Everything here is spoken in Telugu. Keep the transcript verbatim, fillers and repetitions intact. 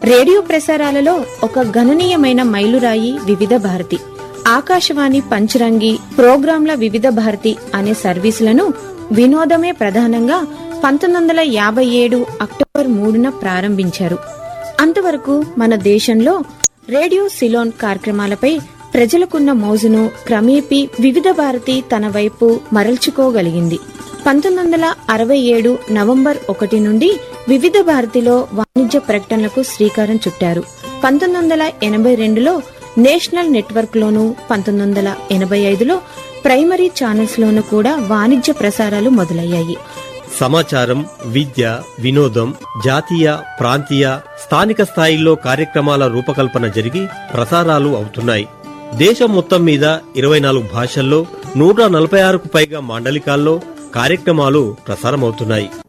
రేడియో ప్రసారాలలో ఒక గణనీయమైన మైలురాయి వివిధ భారతి. ఆకాశవాణి పంచరంగి ప్రోగ్రాంల వివిధ భారతి అనే సర్వీసులను వినోదమే ప్రధానంగా పంతొమ్మిది వందల యాభై ఏడు అక్టోబర్ మూడున ప్రారంభించారు. అంతవరకు మన దేశంలో రేడియో సిలోన్ కార్యక్రమాలపై ప్రజలకున్న మోజును క్రమేపీ వివిధ భారతి తన వైపు మరల్చుకోగలిగింది. పంతొమ్మిది వందల అరవై ఏడు నవంబర్ ఒకటి నుండి వివిధ భారతిలో వాణిజ్య ప్రకటనలకు శ్రీకారం చుట్టారు. పంతొమ్మిది వందల ఎనభై రెండులో నేషనల్ నెట్వర్క్ లోను, పంతొమ్మిది వందల ఎనభై ఐదులో ప్రైమరీ ఛానల్స్ లోను కూడా వాణిజ్య ప్రసారాలు మొదలయ్యాయి. సమాచారం, విద్య, వినోదం, జాతీయ, ప్రాంతీయ, స్థానిక స్థాయిల్లో కార్యక్రమాల రూపకల్పన జరిగి ప్రసారాలు అవుతున్నాయి. దేశం మొత్తం మీద ఇరవై నాలుగు భాషల్లో నూట నలభై ఆరుకు పైగా మాండలికాల్లో కార్యక్రమాలు ప్రసారమవుతున్నాయి.